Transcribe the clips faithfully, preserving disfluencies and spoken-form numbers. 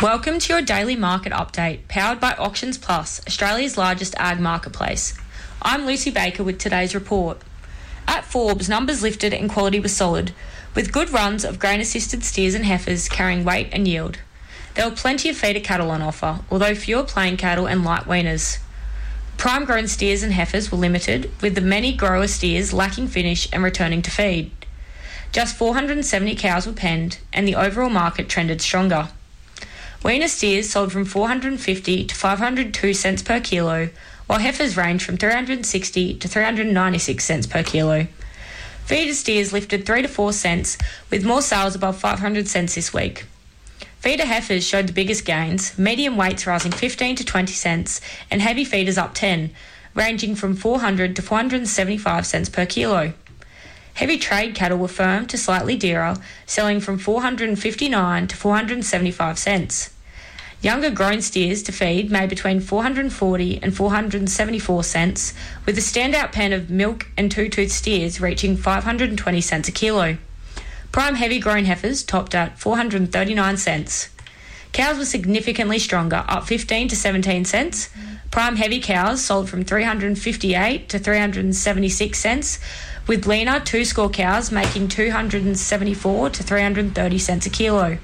Welcome to your daily market update, powered by Auctions Plus, Australia's largest ag marketplace. I'm Lucy Baker with today's report. At Forbes, numbers lifted and quality was solid, with good runs of grain-assisted steers and heifers carrying weight and yield. There were plenty of feeder cattle on offer, although fewer plain cattle and light weaners. Prime-grown steers and heifers were limited, with the many grower steers lacking finish and returning to feed. Just four hundred seventy cows were penned, and the overall market trended stronger. Weaner steers sold from four hundred fifty to five hundred two cents per kilo, while heifers ranged from three hundred sixty to three hundred ninety-six cents per kilo. Feeder steers lifted three to four cents, with more sales above five hundred cents this week. Feeder heifers showed the biggest gains, medium weights rising fifteen to twenty cents, and heavy feeders up ten, ranging from four hundred to four hundred seventy-five cents per kilo. Heavy trade cattle were firm to slightly dearer, selling from four hundred fifty-nine to four hundred seventy-five cents. Younger grown steers to feed made between four hundred forty and four hundred seventy-four cents, with the standout pen of milk and two-tooth steers reaching five hundred twenty cents a kilo. Prime heavy grown heifers topped at four hundred thirty-nine cents. Cows were significantly stronger, up fifteen to seventeen cents. Prime heavy cows sold from three hundred fifty-eight to three hundred seventy-six cents, with leaner two-score cows making two hundred seventy-four to three hundred thirty cents a kilo.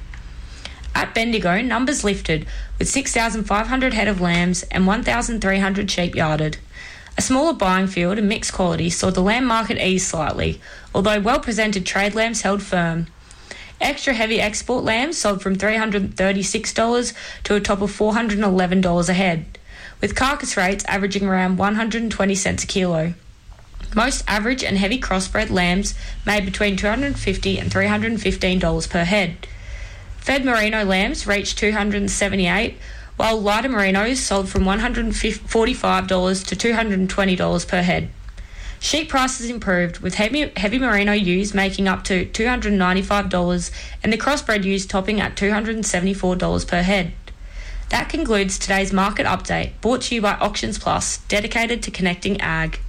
At Bendigo, numbers lifted, with six thousand five hundred head of lambs and one thousand three hundred sheep yarded. A smaller buying field and mixed quality saw the lamb market ease slightly, although well-presented trade lambs held firm. Extra heavy export lambs sold from three hundred thirty-six dollars to a top of four hundred eleven dollars a head, with carcass rates averaging around one hundred twenty cents a kilo. Most average and heavy crossbred lambs made between two hundred fifty dollars and three hundred fifteen dollars per head. Fed merino lambs reached two hundred seventy-eight dollars, while lighter merinos sold from one hundred forty-five dollars to two hundred twenty dollars per head. Sheep prices improved, with heavy, heavy merino ewes making up to two hundred ninety-five dollars and the crossbred ewes topping at two hundred seventy-four dollars per head. That concludes today's market update, brought to you by Auctions Plus, dedicated to connecting ag.